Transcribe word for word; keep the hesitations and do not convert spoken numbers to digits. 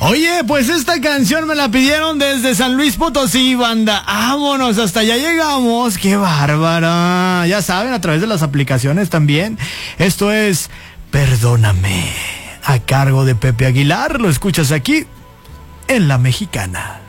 Oye, pues esta canción me la pidieron desde San Luis Potosí, banda. Vámonos, hasta allá llegamos. ¡Qué bárbara! Ya saben, a través de las aplicaciones también. Esto es Perdóname, a cargo de Pepe Aguilar. Lo escuchas aquí en La Mexicana.